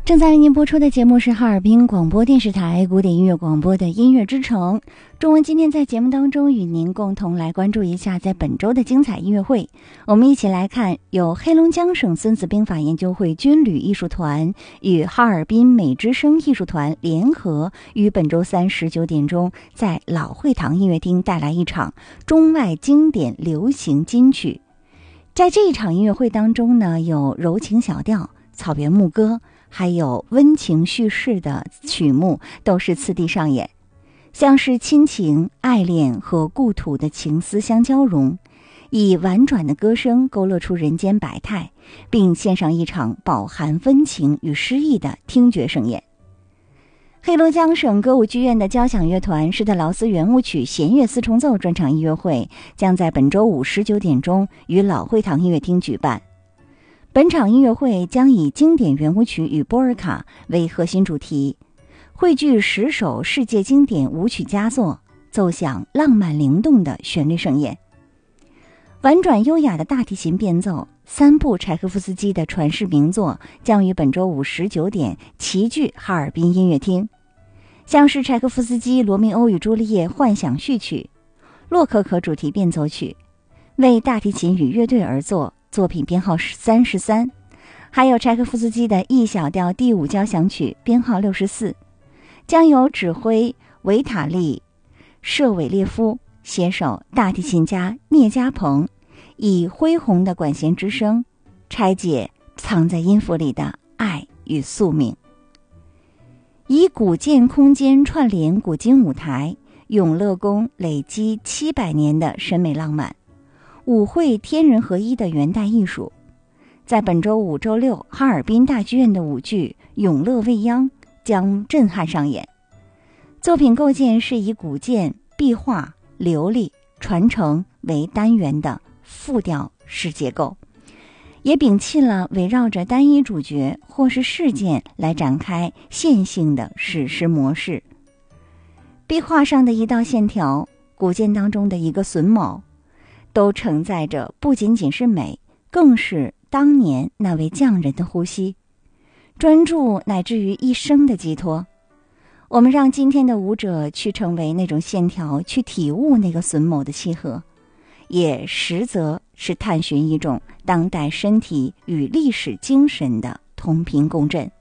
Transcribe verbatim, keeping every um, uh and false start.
正在为您播出的节目是哈尔滨广播电视台古典音乐广播的音乐之城。中文今天在节目当中与您共同来关注一下在本周的精彩音乐会。我们一起来看由黑龙江省孙子兵法研究会军旅艺术团与哈尔滨美之声艺术团联合于本周三十九点钟在老会堂音乐厅带来一场中外经典流行金曲。在这一场音乐会当中呢，有柔情小调、草原牧歌，还有温情叙事的曲目都是次第上演，像是亲情、爱恋和故土的情思相交融，以婉转的歌声勾勒出人间百态，并献上一场饱含温情与诗意的听觉盛宴。黑龙江省歌舞剧院的交响乐团施特劳斯圆舞曲弦乐四重奏专场音乐会将在本周五十九点钟于老会堂音乐厅举办。本场音乐会将以经典圆舞曲与波尔卡为核心主题，汇聚十首世界经典舞曲佳作，奏响浪漫灵动的旋律盛宴。婉转优雅的大提琴变奏，三部柴可夫斯基的传世名作将于本周五十九点齐聚哈尔滨音乐厅，像是柴可夫斯基《罗密欧与朱丽叶》幻想序曲、洛可可主题变奏曲，为大提琴与乐队而作，作品编号三十三，还有柴可夫斯基的 E 小调第五交响曲编号六十四，将由指挥维塔利·舍韦列夫携手大提琴家聂家鹏，以恢宏的管弦之声拆解藏在音符里的爱与宿命。以古建空间串联古今舞台，永乐宫累积七百年的审美浪漫，舞会天人合一的元代艺术，在本周五、周六哈尔滨大剧院的舞剧《永乐未央》将震撼上演。作品构建是以古建、壁画、流丽、传承为单元的复调式结构，也摒弃了围绕着单一主角或是事件来展开线性的史诗模式。壁画上的一道线条，古建当中的一个榫卯，都承载着不仅仅是美，更是当年那位匠人的呼吸，专注乃至于一生的寄托。我们让今天的舞者去成为那种线条，去体悟那个榫卯的契合，也实则是探寻一种当代身体与历史精神的同频共振。